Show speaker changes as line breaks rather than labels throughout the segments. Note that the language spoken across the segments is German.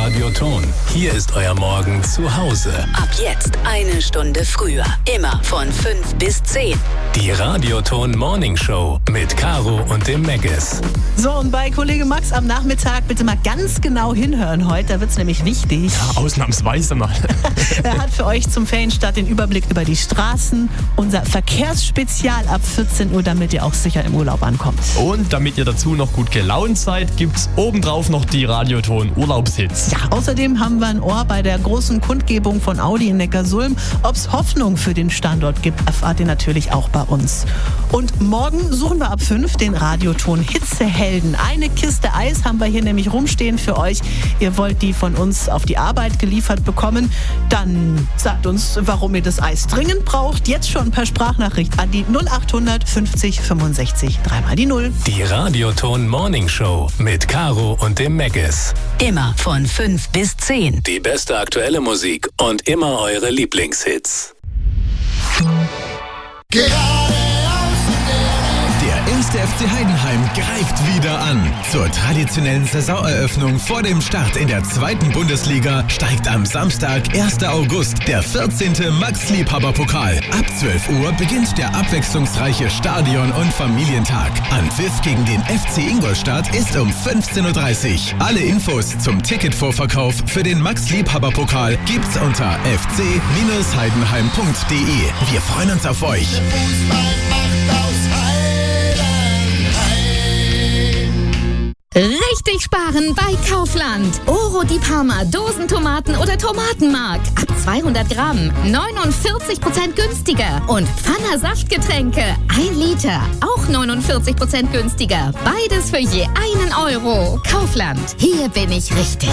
Radioton. Hier ist euer Morgen zu Hause.
Ab jetzt 1 Stunde früher. Immer von 5 bis 10.
Die Radioton Morning Show mit Caro und dem Meggis.
So, und bei Kollege Max am Nachmittag bitte mal ganz genau hinhören heute. Da wird es nämlich wichtig.
Ja, ausnahmsweise mal.
Er hat für euch zum Ferienstart den Überblick über die Straßen. Unser Verkehrsspezial ab 14 Uhr, damit ihr auch sicher im Urlaub ankommt.
Und damit ihr dazu noch gut gelaunt seid, gibt's obendrauf noch die Radioton Urlaubshits.
Ja, außerdem haben wir ein Ohr bei der großen Kundgebung von Audi in Neckarsulm. Ob es Hoffnung für den Standort gibt, erfahrt ihr natürlich auch bei uns. Und morgen suchen wir ab 5 den Radioton Hitzehelden. Eine Kiste Eis haben wir hier nämlich rumstehen für euch. Ihr wollt die von uns auf die Arbeit geliefert bekommen. Dann sagt uns, warum ihr das Eis dringend braucht. Jetzt schon per Sprachnachricht an die 0800 50 65 3 die 0.
Die Radioton Morning Show mit Caro und dem Meggis.
Immer von 5 bis 10.
Die beste aktuelle Musik und immer eure Lieblingshits.
Der 1. FC Heidenheim greift wieder an. Zur traditionellen Saisoneröffnung vor dem Start in der 2. Bundesliga steigt am Samstag, 1. August, der 14. Max-Liebhaber-Pokal. Ab 12 Uhr beginnt der abwechslungsreiche Stadion- und Familientag. Anpfiff gegen den FC Ingolstadt ist um 15.30 Uhr. Alle Infos zum Ticketvorverkauf für den Max-Liebhaber-Pokal gibt's unter fc-heidenheim.de. Wir freuen uns auf euch.
Richtig sparen bei Kaufland. Oro di Parma, Dosentomaten oder Tomatenmark. Ab 200 Gramm 49% günstiger. Und Pfanner Saftgetränke 1 Liter, auch 49% günstiger. Beides für je 1 Euro. Kaufland, hier bin ich richtig.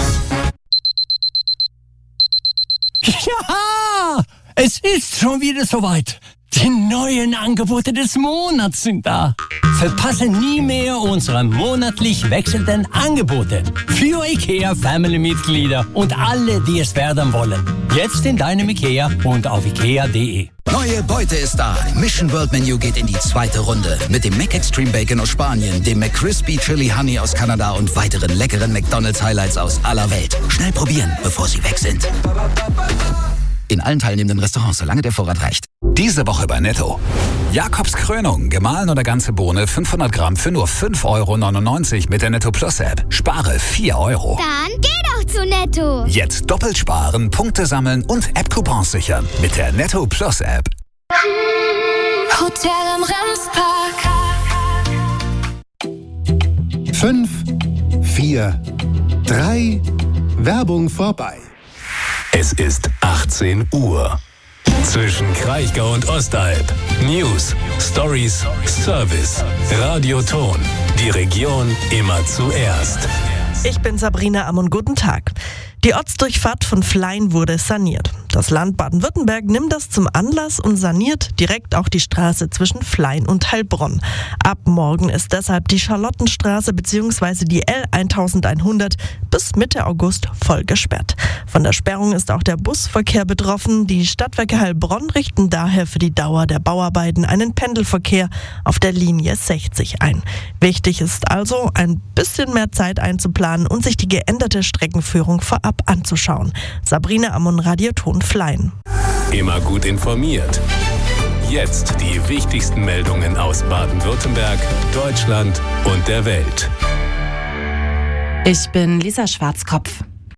Ja, es ist schon wieder soweit. Die neuen Angebote des Monats sind da. Verpasse nie mehr unsere monatlich wechselnden Angebote für IKEA-Family-Mitglieder und alle, die es werden wollen. Jetzt in deinem IKEA und auf ikea.de.
Neue Beute ist da. Mission World Menu geht in die 2. Runde. Mit dem McExtreme Bacon aus Spanien, dem McCrispy Chili Honey aus Kanada und weiteren leckeren McDonald's Highlights aus aller Welt. Schnell probieren, bevor sie weg sind. In allen teilnehmenden Restaurants, solange der Vorrat reicht.
Diese Woche bei Netto. Jakobs Krönung, gemahlen oder ganze Bohne, 500 Gramm für nur 5,99 € mit der Netto Plus App. Spare 4 €.
Dann geh doch zu Netto.
Jetzt doppelt sparen, Punkte sammeln und App-Coupons sichern mit der Netto Plus App.
Hotel im Remspark.
5, 4, 3, Werbung vorbei.
Es ist 18 Uhr. Zwischen Kraichgau und Ostalb. News, Stories, Service. Radioton. Die Region immer zuerst.
Ich bin Sabrina Ammon, guten Tag. Die Ortsdurchfahrt von Flein wurde saniert. Das Land Baden-Württemberg nimmt das zum Anlass und saniert direkt auch die Straße zwischen Flein und Heilbronn. Ab morgen ist deshalb die Charlottenstraße bzw. die L1100 bis Mitte August voll gesperrt. Von der Sperrung ist auch der Busverkehr betroffen. Die Stadtwerke Heilbronn richten daher für die Dauer der Bauarbeiten einen Pendelverkehr auf der Linie 60 ein. Wichtig ist also, ein bisschen mehr Zeit einzuplanen und sich die geänderte Streckenführung vorab anzuschauen. Sabrina Ammon, Radioton Flein.
Immer gut informiert. Jetzt die wichtigsten Meldungen aus Baden-Württemberg, Deutschland und der Welt.
Ich bin Lisa Schwarzkopf.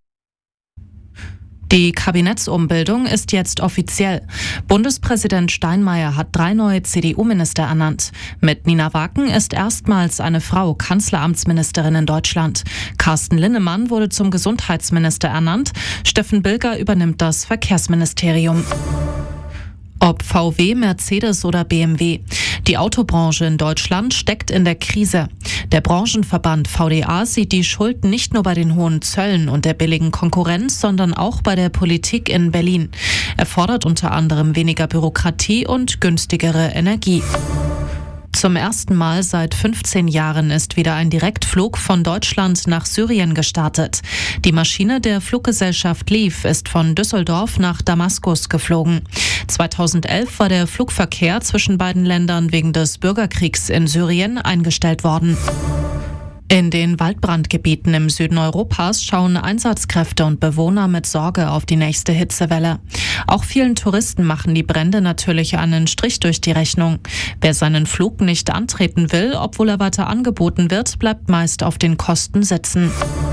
Die Kabinettsumbildung ist jetzt offiziell. Bundespräsident Steinmeier hat 3 neue CDU-Minister ernannt. Mit Nina Waken ist erstmals eine Frau Kanzleramtsministerin in Deutschland. Carsten Linnemann wurde zum Gesundheitsminister ernannt. Steffen Bilger übernimmt das Verkehrsministerium. Ob VW, Mercedes oder BMW. Die Autobranche in Deutschland steckt in der Krise. Der Branchenverband VDA sieht die Schuld nicht nur bei den hohen Zöllen und der billigen Konkurrenz, sondern auch bei der Politik in Berlin. Er fordert unter anderem weniger Bürokratie und günstigere Energie. Zum ersten Mal seit 15 Jahren ist wieder ein Direktflug von Deutschland nach Syrien gestartet. Die Maschine der Fluggesellschaft Leaf ist von Düsseldorf nach Damaskus geflogen. 2011 war der Flugverkehr zwischen beiden Ländern wegen des Bürgerkriegs in Syrien eingestellt worden. In den Waldbrandgebieten im Süden Europas schauen Einsatzkräfte und Bewohner mit Sorge auf die nächste Hitzewelle. Auch vielen Touristen machen die Brände natürlich einen Strich durch die Rechnung. Wer seinen Flug nicht antreten will, obwohl er weiter angeboten wird, bleibt meist auf den Kosten sitzen.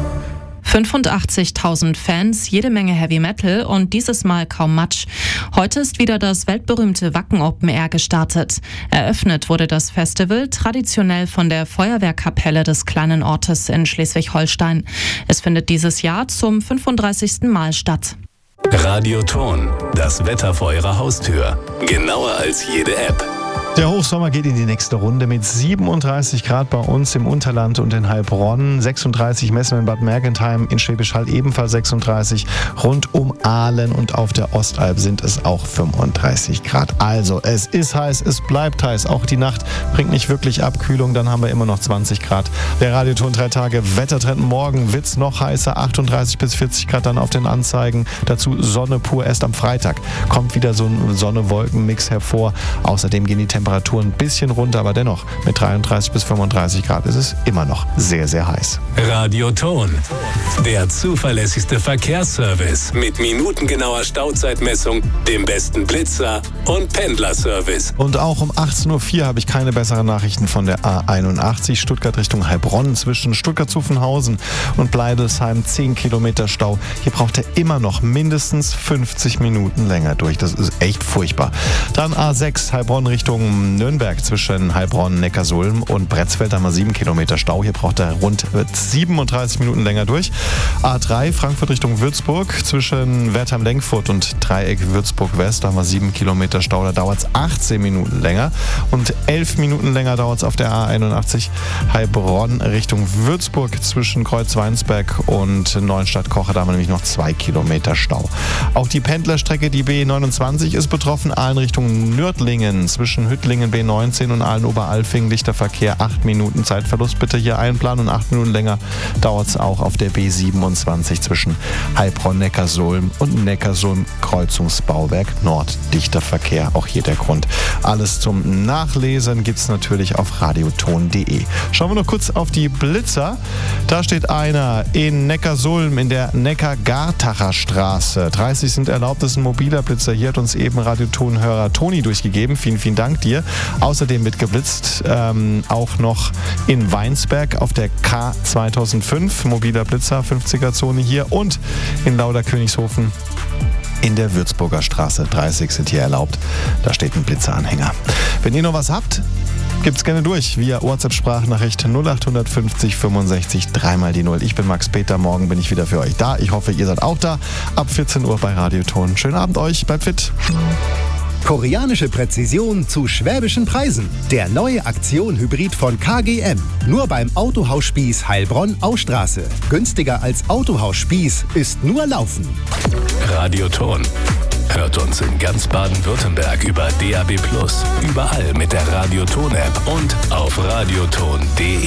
85.000 Fans, jede Menge Heavy Metal und dieses Mal kaum Matsch. Heute ist wieder das weltberühmte Wacken Open Air gestartet. Eröffnet wurde das Festival traditionell von der Feuerwehrkapelle des kleinen Ortes in Schleswig-Holstein. Es findet dieses Jahr zum 35. Mal statt.
Radioton, das Wetter vor Ihrer Haustür. Genauer als jede App.
Der Hochsommer geht in die nächste Runde mit 37 Grad bei uns im Unterland und in Heilbronn, 36 messen in Bad Mergentheim, in Schwäbisch Hall ebenfalls 36, rund um Aalen und auf der Ostalb sind es auch 35 Grad. Also es ist heiß, es bleibt heiß, auch die Nacht bringt nicht wirklich Abkühlung, dann haben wir immer noch 20 Grad. Der Radioton 3 Tage Wettertrend morgen wird's noch heißer, 38 bis 40 Grad dann auf den Anzeigen, dazu Sonne pur erst am Freitag, kommt wieder so ein Sonne-Wolken-Mix hervor, außerdem gehen die Temperaturen ein bisschen runter, aber dennoch mit 33 bis 35 Grad ist es immer noch sehr, sehr heiß.
Radioton, der zuverlässigste Verkehrsservice mit minutengenauer Stauzeitmessung, dem besten Blitzer und Pendlerservice.
Und auch um 18.04 Uhr habe ich keine besseren Nachrichten von der A81 Stuttgart Richtung Heilbronn zwischen Stuttgart-Zuffenhausen und Bleidelsheim 10 Kilometer Stau. Hier braucht er immer noch mindestens 50 Minuten länger durch. Das ist echt furchtbar. Dann A6 Heilbronn Richtung Nürnberg zwischen Heilbronn, Neckarsulm und Bretzfeld haben wir 7 Kilometer Stau. Hier braucht er rund 37 Minuten länger durch. A3 Frankfurt Richtung Würzburg zwischen Wertheim-Lenkfurt und Dreieck Würzburg-West. Da haben wir 7 Kilometer Stau. Da dauert es 18 Minuten länger. Und 11 Minuten länger dauert es auf der A81 Heilbronn Richtung Würzburg zwischen Kreuzweinsberg und Neuenstadt-Kocher. Da haben wir nämlich noch 2 Kilometer Stau. Auch die Pendlerstrecke, die B29, ist betroffen. Aalen Richtung Nördlingen zwischen Hüttlingen B19 und Aalen-Oberalfing. Lichter Verkehr, 8 Minuten Zeitverlust bitte hier einplanen und 8 Minuten länger dauert es auch auf der B27 zwischen Heilbronn-Neckarsulm und Neckarsulm-Kreuzungsbauwerk Nord. Dichter Verkehr, auch hier der Grund. Alles zum Nachlesen gibt es natürlich auf radioton.de. Schauen wir noch kurz auf die Blitzer. Da steht einer in Neckarsulm in der Neckar-Gartacher Straße. 30 sind erlaubt, das ist ein mobiler Blitzer. Hier hat uns eben Radioton-Hörer Toni durchgegeben. Vielen, vielen Dank dir. Außerdem wird geblitzt auch noch in Weinsberg auf der K2005, mobiler Blitzer, 50er-Zone hier und in Lauderkönigshofen in der Würzburger Straße. 30 sind hier erlaubt. Da steht ein Blitzeranhänger. Wenn ihr noch was habt, gibt's gerne durch via WhatsApp-Sprachnachricht 0850 65 3 die 0. Ich bin Max Peter, morgen bin ich wieder für euch da. Ich hoffe, ihr seid auch da. Ab 14 Uhr bei Radioton. Schönen Abend euch, bleibt fit.
Koreanische Präzision zu schwäbischen Preisen. Der neue Aktion-Hybrid von KGM. Nur beim Autohaus Spieß Heilbronn-Austraße. Günstiger als Autohaus Spieß ist nur Laufen.
Radioton. Hört uns in ganz Baden-Württemberg über DAB+, überall mit der Radioton-App und auf radioton.de.